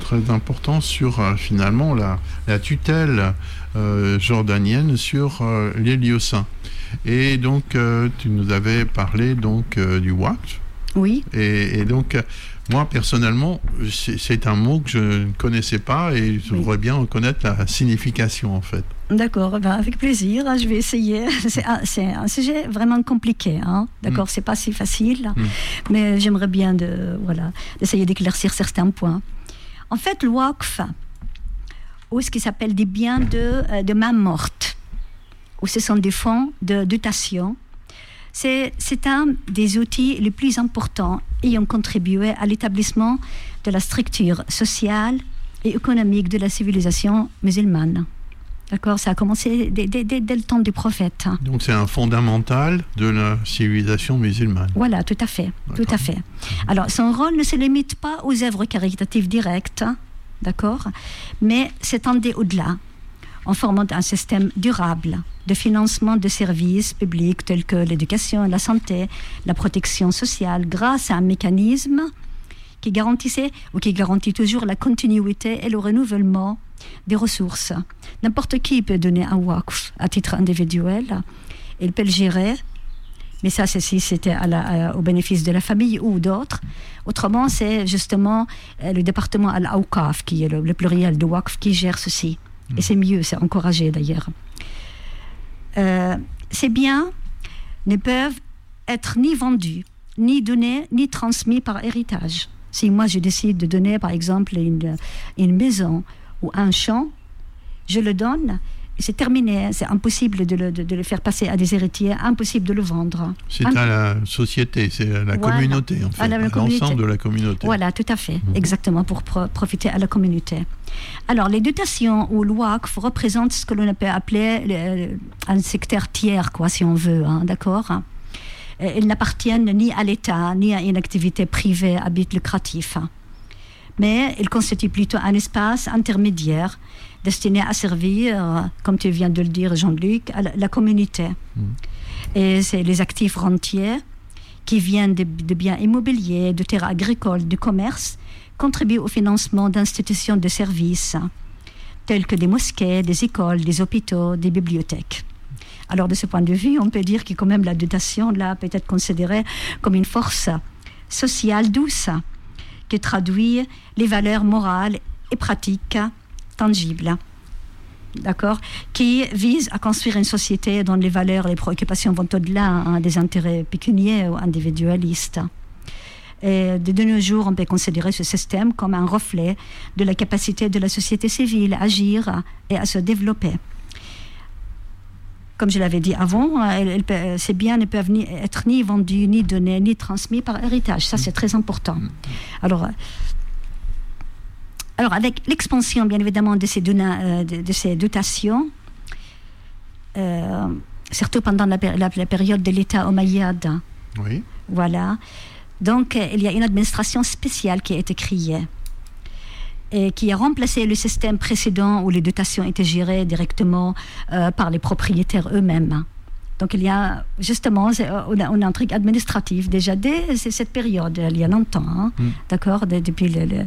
très important sur finalement la tutelle jordanienne sur les lieux saints. Et donc, tu nous avais parlé donc du Waqf. Oui. Et donc, moi, personnellement, c'est un mot que je ne connaissais pas et je voudrais bien connaître la signification, en fait. D'accord, avec plaisir, je vais essayer. C'est un sujet vraiment compliqué, hein. D'accord, c'est pas si facile, mais j'aimerais bien d'essayer d'éclaircir certains points. En fait, le Waqf, ou ce qui s'appelle des biens de main morte, où ce sont des fonds de dotation, c'est un des outils les plus importants ayant contribué à l'établissement de la structure sociale et économique de la civilisation musulmane. D'accord, ça a commencé dès le temps du prophète. Donc c'est un fondamental de la civilisation musulmane. Voilà, tout à fait, d'accord. Tout à fait. Alors, son rôle ne se limite pas aux œuvres caritatives directes, d'accord, mais s'étendait au-delà, en formant un système durable de financement de services publics tels que l'éducation, la santé, la protection sociale, grâce à un mécanisme qui garantissait, ou qui garantit toujours la continuité et le renouvellement des ressources. N'importe qui peut donner un waqf à titre individuel, il peut le gérer, mais ça c'est si c'était au bénéfice de la famille ou d'autres. Autrement, c'est justement le département Al-Awqaf, qui est le pluriel de waqf, qui gère ceci. Et c'est mieux, c'est encouragé d'ailleurs. Ces biens ne peuvent être ni vendus, ni donnés, ni transmis par héritage. Si moi je décide de donner par exemple une maison ou un champ, je le donne, c'est terminé, c'est impossible de le faire passer à des héritiers, impossible de le vendre. C'est à la société, c'est à la communauté en fait, à l'ensemble de la communauté. Voilà, tout à fait, exactement, pour profiter à la communauté. Alors, les dotations ou le waqf représentent ce que l'on peut appeler un secteur tiers, quoi, si on veut, hein, d'accord ? Ils n'appartiennent ni à l'État, ni à une activité privée à but lucratif. Mais ils constituent plutôt un espace intermédiaire destiné à servir, comme tu viens de le dire, Jean-Luc, à la communauté. Et c'est les actifs rentiers qui viennent de biens immobiliers, de terres agricoles, de commerce, contribuent au financement d'institutions de services, telles que des mosquées, des écoles, des hôpitaux, des bibliothèques. Alors, de ce point de vue, on peut dire que quand même la dotation, là, peut être considérée comme une force sociale douce, qui traduit les valeurs morales et pratiques tangibles, d'accord, qui vise à construire une société dont les valeurs et les préoccupations vont au-delà des intérêts pécuniaires ou individualistes. Et de nos jours, on peut considérer ce système comme un reflet de la capacité de la société civile à agir et à se développer. Comme je l'avais dit avant, ces biens ne peuvent être ni vendus, ni donnés, ni transmis par héritage. Ça, c'est très important. Alors, avec l'expansion, bien évidemment, de ces dotations, surtout pendant la période de l'État omeyyade, oui. Voilà. Donc, il y a une administration spéciale qui a été créée et qui a remplacé le système précédent où les dotations étaient gérées directement par les propriétaires eux-mêmes. Donc il y a justement, on a un truc administratif déjà dès cette période, il y a longtemps, hein, d'accord, depuis le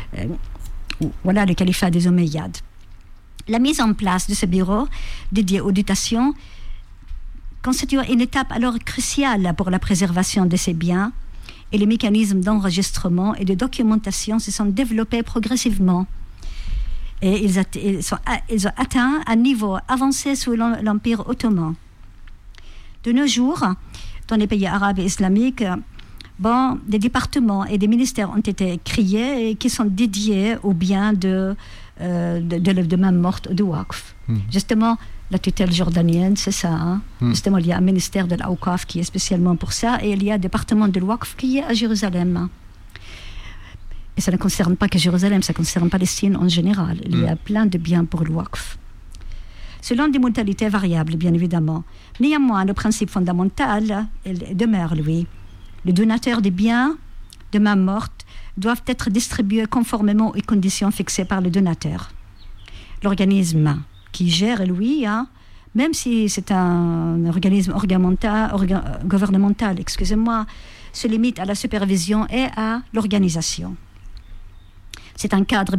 califat des Omeyyades. La mise en place de ce bureau dédié aux dotations constitue une étape alors cruciale pour la préservation de ces biens. Et les mécanismes d'enregistrement et de documentation se sont développés progressivement. Et ils ont atteint un niveau avancé sous l'Empire ottoman. De nos jours, dans les pays arabes et islamiques, des départements et des ministères ont été créés et qui sont dédiés aux biens de main morte, de waqf. Justement, la tutelle jordanienne, c'est ça. Hein? Justement, il y a un ministère de l'Awqaf qui est spécialement pour ça, et il y a un département de l'Waqf qui est à Jérusalem. Et ça ne concerne pas que Jérusalem, ça concerne Palestine en général. Il y a plein de biens pour le waqf. Selon des modalités variables, bien évidemment. Néanmoins, le principe fondamental il demeure, lui. Les donateurs des biens de main morte doivent être distribués conformément aux conditions fixées par le donateur. L'organisme qui gère, lui, hein, même si c'est un organisme gouvernemental, se limite à la supervision et à l'organisation. C'est un cadre